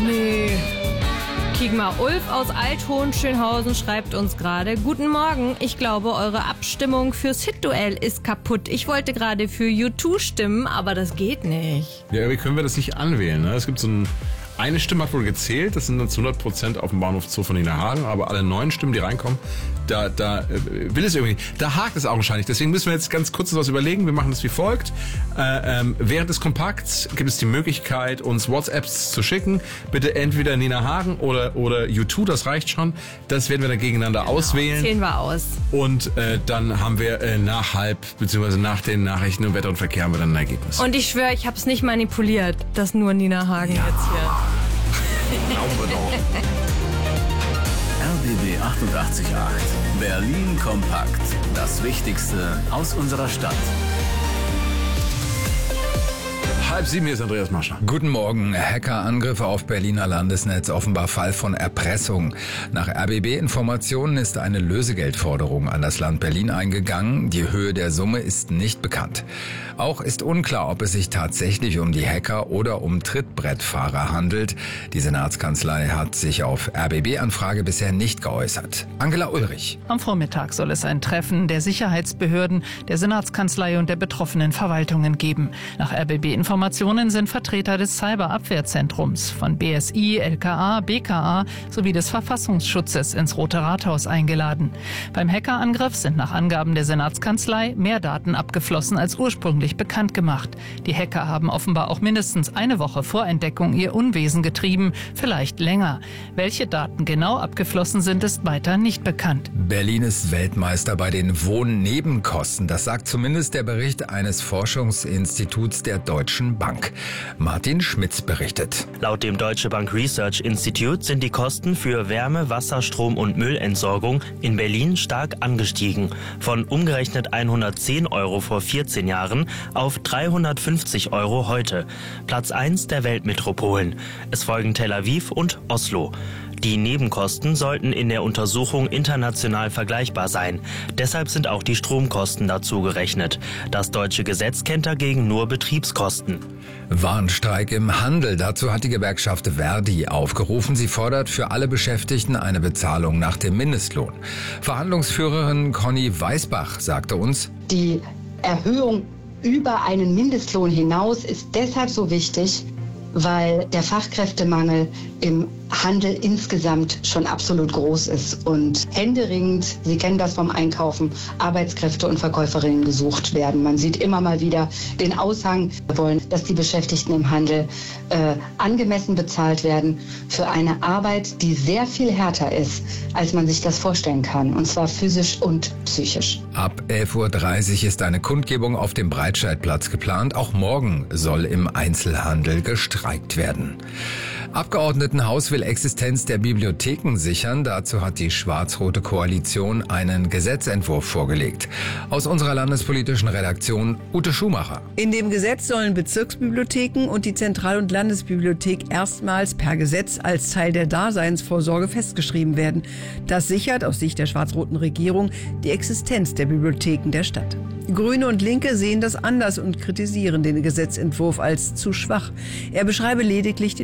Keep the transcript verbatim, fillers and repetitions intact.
nee. Kiek mal, Ulf aus Althohenschönhausen schreibt uns gerade: Guten Morgen, ich glaube, eure Abstimmung fürs Hit-Duell ist kaputt. Ich wollte gerade für U zwei stimmen, aber das geht nicht. Ja, wie können wir das nicht anwählen? Ne? Es gibt so ein... Eine Stimme hat wohl gezählt, das sind dann zu hundert Prozent auf dem Bahnhof Zoo von Nina Hagen, aber alle neun Stimmen, die reinkommen, da, da äh, will es irgendwie nicht. Da hakt es augenscheinlich. Deswegen müssen wir jetzt ganz kurz was überlegen. Wir machen das wie folgt. Äh, ähm, während des Kompakts gibt es die Möglichkeit, uns WhatsApps zu schicken. Bitte entweder Nina Hagen oder, oder U zwei, das reicht schon. Das werden wir dann gegeneinander genau. auswählen. Zählen wir aus. Und äh, dann haben wir äh, nach halb, beziehungsweise nach den Nachrichten und Wetter und Verkehr haben wir dann ein Ergebnis. Und ich schwöre, ich habe es nicht manipuliert, dass nur Nina Hagen ja. jetzt hier... Glaube doch. R B B achtundachtzig Komma acht. Berlin kompakt. Das Wichtigste aus unserer Stadt. Halb sieben, hier ist Andreas Mascher. Guten Morgen. Hackerangriffe auf Berliner Landesnetz, offenbar Fall von Erpressung. Nach R B B-Informationen ist eine Lösegeldforderung an das Land Berlin eingegangen. Die Höhe der Summe ist nicht bekannt. Auch ist unklar, ob es sich tatsächlich um die Hacker oder um Trittbrettfahrer handelt. Die Senatskanzlei hat sich auf R B B-Anfrage bisher nicht geäußert. Angela Ulrich. Am Vormittag soll es ein Treffen der Sicherheitsbehörden, der Senatskanzlei und der betroffenen Verwaltungen geben. Nach R B B-Informationen sind Vertreter des Cyberabwehrzentrums von B S I, L K A, B K A sowie des Verfassungsschutzes ins Rote Rathaus eingeladen. Beim Hackerangriff sind nach Angaben der Senatskanzlei mehr Daten abgeflossen als ursprünglich bekannt gemacht. Die Hacker haben offenbar auch mindestens eine Woche vor Entdeckung ihr Unwesen getrieben, vielleicht länger. Welche Daten genau abgeflossen sind, ist weiter nicht bekannt. Berlin ist Weltmeister bei den Wohnnebenkosten. Das sagt zumindest der Bericht eines Forschungsinstituts der Deutschen Bank. Martin Schmitz berichtet. Laut dem Deutsche Bank Research Institute sind die Kosten für Wärme, Wasser, Strom und Müllentsorgung in Berlin stark angestiegen. Von umgerechnet hundertzehn Euro vor vierzehn Jahren auf dreihundertfünfzig Euro heute. Platz eins der Weltmetropolen. Es folgen Tel Aviv und Oslo. Die Nebenkosten sollten in der Untersuchung international vergleichbar sein. Deshalb sind auch die Stromkosten dazu gerechnet. Das deutsche Gesetz kennt dagegen nur Betriebskosten. Warnstreik im Handel. Dazu hat die Gewerkschaft Verdi aufgerufen. Sie fordert für alle Beschäftigten eine Bezahlung nach dem Mindestlohn. Verhandlungsführerin Conny Weißbach sagte uns: Die Erhöhung über einen Mindestlohn hinaus ist deshalb so wichtig, weil der Fachkräftemangel im Handel insgesamt schon absolut groß ist und händeringend, Sie kennen das vom Einkaufen, Arbeitskräfte und Verkäuferinnen gesucht werden. Man sieht immer mal wieder den Aushang. Wir wollen, dass die Beschäftigten im Handel äh, angemessen bezahlt werden für eine Arbeit, die sehr viel härter ist, als man sich das vorstellen kann, und zwar physisch und psychisch. Ab elf Uhr dreißig ist eine Kundgebung auf dem Breitscheidplatz geplant. Auch morgen soll im Einzelhandel gestreikt werden. Abgeordnetenhaus will Existenz der Bibliotheken sichern. Dazu hat die schwarz-rote Koalition einen Gesetzentwurf vorgelegt. Aus unserer landespolitischen Redaktion Ute Schumacher. In dem Gesetz sollen Bezirksbibliotheken und die Zentral- und Landesbibliothek erstmals per Gesetz als Teil der Daseinsvorsorge festgeschrieben werden. Das sichert aus Sicht der schwarz-roten Regierung die Existenz der Bibliotheken der Stadt. Grüne und Linke sehen das anders und kritisieren den Gesetzentwurf als zu schwach. Er beschreibe lediglich den